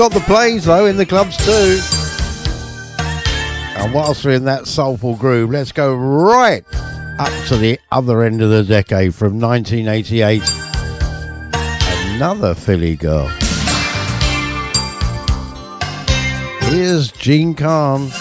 Got the plays though in the clubs too. And whilst we're in that soulful groove, let's go right up to the other end of the decade from 1988. Another Philly girl. Here's Jean Carn.